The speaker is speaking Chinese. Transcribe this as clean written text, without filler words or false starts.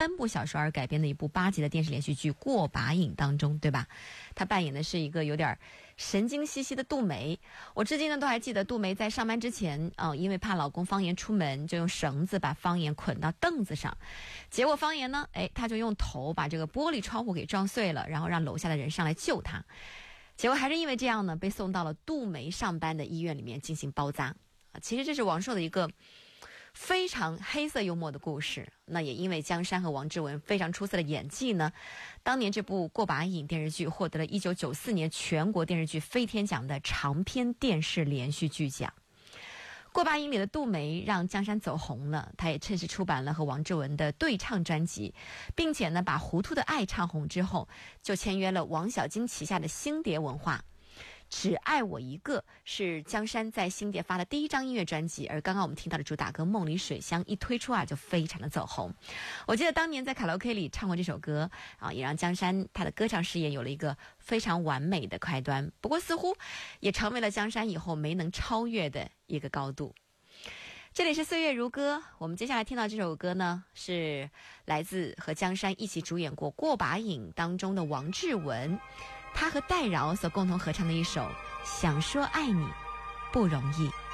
3部小说而改编的一部8集的电视连续剧《过把瘾》当中，对吧？他扮演的是一个有点神经兮兮的杜梅。我至今呢都还记得，杜梅在上班之前因为怕老公方言出门，就用绳子把方言捆到凳子上，结果方言呢他就用头把这个玻璃窗户给撞碎了，然后让楼下的人上来救他。结果还是因为这样呢，被送到了杜梅上班的医院里面进行包扎。其实这是王朔的一个非常黑色幽默的故事。那也因为江山和王志文非常出色的演技呢，当年这部《过把瘾》电视剧获得了1994年全国电视剧飞天奖的长篇电视连续剧奖。过把瘾里的杜梅让江山走红了，他也趁势出版了和王志文的对唱专辑，并且呢把《糊涂的爱》唱红之后，就签约了王小晶旗下的星蝶文化。只爱我一个是江山在星蝶发的第一张音乐专辑，而刚刚我们听到的主打歌《梦里水乡》一推出就非常的走红。我记得当年在卡拉 OK 里唱过这首歌也让江山他的歌唱事业有了一个非常完美的开端，不过似乎也成为了江山以后没能超越的一个高度。这里是岁月如歌，我们接下来听到这首歌呢，是来自和江山一起主演过《过把瘾》当中的王志文，他和戴娆所共同合唱的一首《想说爱你不容易》。